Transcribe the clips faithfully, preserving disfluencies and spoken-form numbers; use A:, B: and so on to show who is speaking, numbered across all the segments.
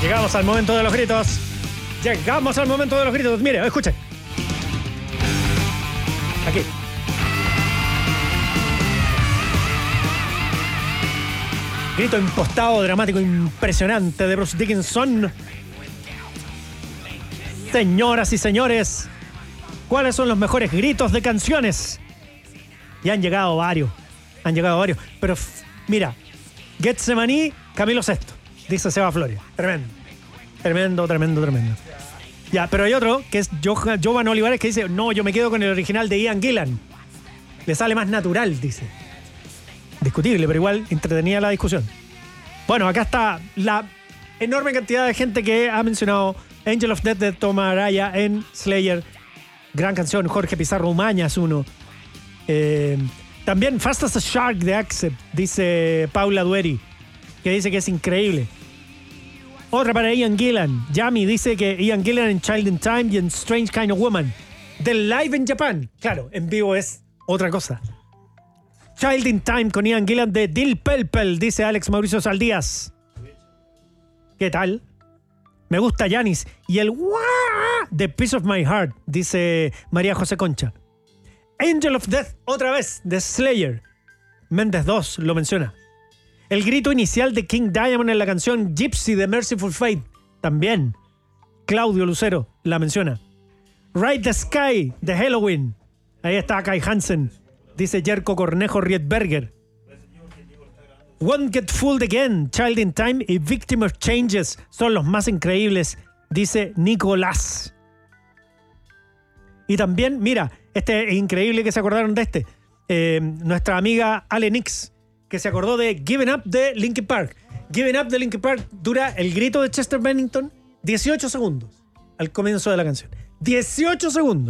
A: Llegamos al momento de los gritos. Llegamos al momento de los gritos. Mire, escuchen. Aquí. Grito impostado, dramático, impresionante de Bruce Dickinson. Señoras y señores, ¿cuáles son los mejores gritos de canciones? Y han llegado varios. Han llegado varios. Pero f- mira, Getsemaní, Camilo Sesto, dice Seba Flores. Tremendo. Tremendo, tremendo, tremendo. Ya, pero hay otro que es Johan, Jovan Olivares que dice, no, yo me quedo con el original de Ian Gillan. Le sale más natural, dice. Discutible, pero igual entretenía la discusión. Bueno, acá está la enorme cantidad de gente que ha mencionado Angel of Death de Tom Araya en Slayer. Gran canción. Jorge Pizarro Umaña es uno. Eh, también Fast as a Shark de Accept, dice Paula Dueri, que dice que es increíble. Otra para Ian Gillan. Yami dice que Ian Gillan en Child in Time y en Strange Kind of Woman. Del Live in Japan. Claro, en vivo es otra cosa. Child in Time con Ian Gillan de Dil Pelpel, dice Alex Mauricio Saldías. ¿Qué tal? Me gusta Yanis. Y el Wah de Piece of My Heart, dice María José Concha. Angel of Death, otra vez, de Slayer. Méndez dos lo menciona. El grito inicial de King Diamond en la canción Gypsy de Merciful Fate, también. Claudio Lucero la menciona. Ride the Sky de Halloween. Ahí está Kai Hansen, dice Jerko Cornejo Riedberger. Won't Get Fooled Again, Child in Time y Victim of Changes son los más increíbles, dice Nicolás. Y también, mira, este es increíble que se acordaron de este. Eh, nuestra amiga Ale Nix, que se acordó de Giving Up de Linkin Park. Giving Up de Linkin Park dura el grito de Chester Bennington dieciocho segundos al comienzo de la canción. dieciocho segundos.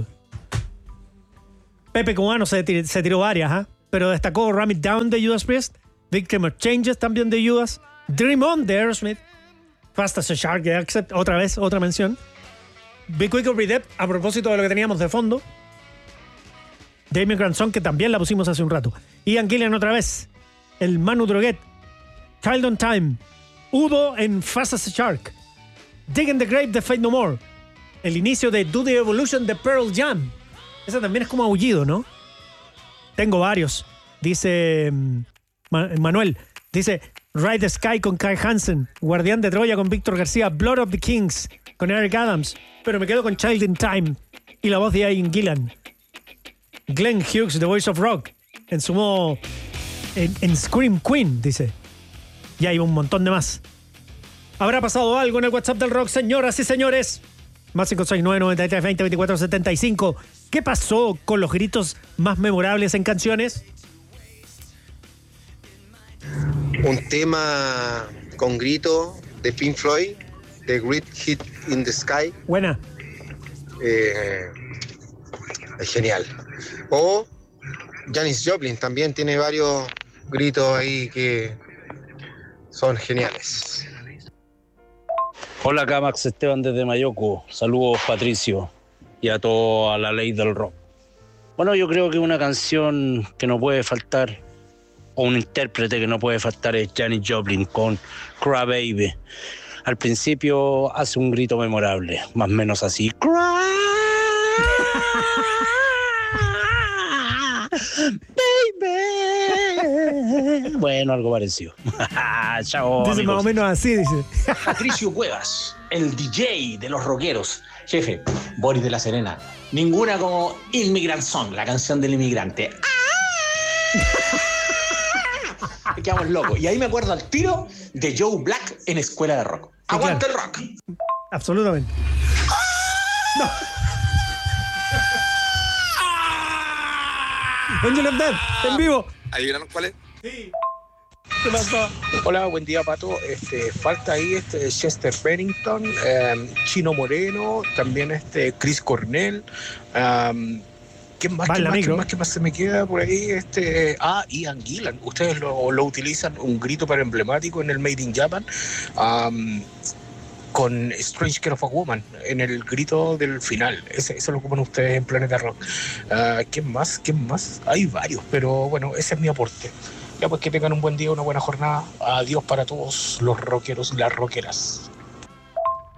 A: Pepe Cubano se, tir- se tiró varias, ¿eh? Pero destacó Ram It Down de Judas Priest, Victim of Changes también de Judas, Dream On de Aerosmith, Fast as a Shark de Accept, otra vez, otra mención. Be Quick or Be Dead, a propósito de lo que teníamos de fondo. Damien Grandson, que también la pusimos hace un rato. Ian Gillan otra vez. El Manu Droguet. Child on Time. Udo en Fast as a Shark. Dig in the Grave de Fate No More. El inicio de Do the Evolution de Pearl Jam. Esa también es como aullido, ¿no? Tengo varios. Dice um, Ma- Manuel. Dice Ride the Sky con Kai Hansen. Guardián de Troya con Víctor García. Blood of the Kings con Eric Adams. Pero me quedo con Child in Time. Y la voz de Ian Gillan. Glenn Hughes, The Voice of Rock. En su modo... En, en Scream Queen, dice. Y hay un montón de más. ¿Habrá pasado algo en el WhatsApp del rock, señoras y señores? Más cinco seis nueve, nueve tres, veinte, veinticuatro setenta y cinco. ¿Qué pasó con los gritos más memorables en canciones?
B: Un tema con grito de Pink Floyd, The Great Hit in the Sky.
A: Buena.
B: Eh, es genial. O Janis Joplin también tiene varios gritos ahí que son geniales.
C: Hola, acá Max Esteban desde Mayoco. Saludos, Patricio, y a toda la ley del rock. Bueno, yo creo que una canción que no puede faltar, o un intérprete que no puede faltar, es Janis Joplin con Cry Baby. Al principio hace un grito memorable, más o menos así. Cry Baby. Bueno, algo parecido. Chao,
A: Dice
C: amigos.
A: más o menos así, dice.
D: Patricio Cuevas, el D J de los rockeros. Jefe, Boris de la Serena. Ninguna como Immigrant Song, la canción del inmigrante. ¡Ah! Quedamos locos. Y ahí me acuerdo al tiro de Joe Black en Escuela de Rock. ¡Aguanta el rock!
A: Absolutamente. No. Angel of Death, en vivo.
E: ¿Adivinaron cuál es?
A: Sí. ¿Qué pasó?
F: Hola, buen día, Pato. Este, falta ahí este Chester Bennington, eh, Chino Moreno, también este Chris Cornell. Um, ¿Quién más,
A: Va en
F: ¿quién
A: la
F: más,
A: micro.
F: ¿quién más, ¿Quién más se me queda por ahí? Este, ah, Ian Gillan. Ustedes lo, lo utilizan, un grito para emblemático en el Made in Japan. Um, con Strange Kind of a Woman, en el grito del final. Ese, eso lo ocupan ustedes en Planeta Rock. Uh, ¿Quién más? ¿Quién más? Hay varios, pero bueno, ese es mi aporte. Ya pues que tengan un buen día, una buena jornada. Adiós para todos los rockeros y las rockeras.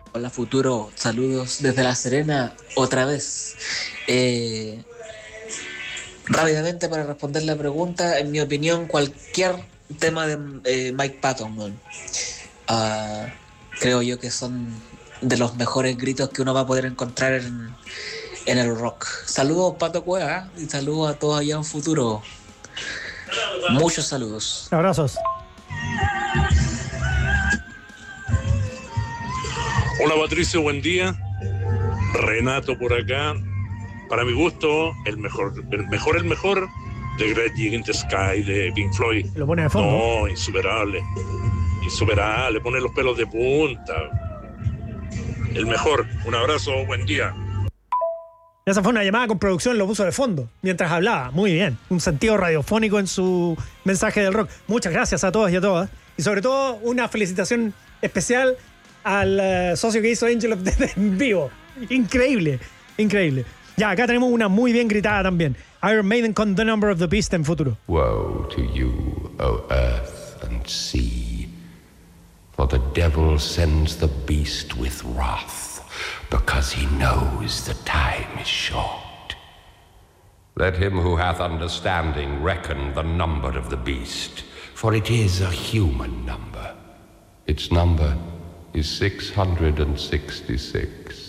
E: Hola futuro, saludos desde La Serena otra vez. Eh, rápidamente para responder la pregunta, en mi opinión cualquier tema de eh, Mike Patton, uh, creo yo que son de los mejores gritos que uno va a poder encontrar en, en el rock. Saludos Pato Cueva y saludos a todos allá en futuro. Muchos saludos.
A: Abrazos.
G: Hola Patricio, buen día. Renato por acá. Para mi gusto, el mejor, el mejor, el mejor de Great Gig in the Sky de Pink Floyd.
A: Lo pone de fondo.
G: No, insuperable. Insuperable, pone los pelos de punta. El mejor. Un abrazo, buen día.
A: Esa fue una llamada con producción, lo puso de fondo mientras hablaba. Muy bien. Un sentido radiofónico en su mensaje del rock. Muchas gracias a todos y a todas. Y sobre todo, una felicitación especial al uh, socio que hizo Angel of Death en vivo. Increíble, increíble. Ya, acá tenemos una muy bien gritada también. Iron Maiden con The Number of the Beast en futuro.
H: Woe to you, O earth and sea, for the devil sends the beast with wrath, because he knows the time is short. Let him who hath understanding reckon the number of the beast, for it is a human number. Its number is six hundred sixty-six.